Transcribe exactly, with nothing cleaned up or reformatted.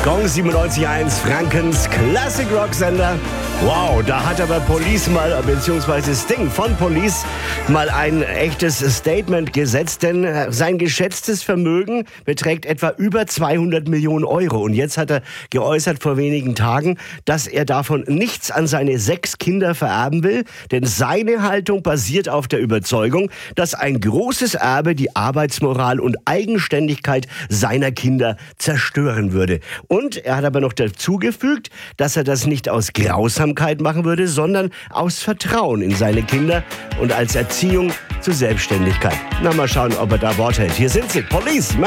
Gong siebenundneunzig Komma eins, Frankens Classic Rock Sender. Wow, da hat aber Police mal, beziehungsweise Sting von Police, mal ein echtes Statement gesetzt, denn sein geschätztes Vermögen beträgt etwa über zweihundert Millionen Euro. Und jetzt hat er geäußert vor wenigen Tagen, dass er davon nichts an seine sechs Kinder vererben will, denn seine Haltung basiert auf der Überzeugung, dass ein großes Erbe die Arbeitsmoral und Eigenständigkeit seiner Kinder zerstören würde. Und er hat aber noch dazugefügt, dass er das nicht aus Grausamkeit machen würde, sondern aus Vertrauen in seine Kinder und als Erziehung zur Selbstständigkeit. Na, mal schauen, ob er da Wort hält. Hier sind sie, Police.